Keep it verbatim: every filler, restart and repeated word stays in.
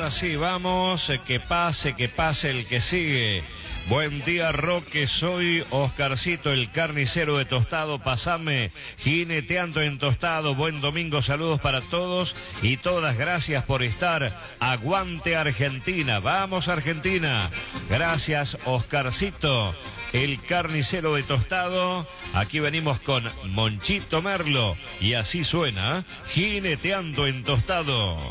ahora sí, vamos, eh, que pase, que pase el que sigue. Buen día, Roque, soy Oscarcito, el carnicero de Tostado, pasame jineteando en Tostado. Buen domingo, saludos para todos y todas, gracias por estar. Aguante Argentina, vamos Argentina. Gracias, Oscarcito, el carnicero de Tostado. Aquí venimos con Monchito Merlo y así suena, jineteando en Tostado.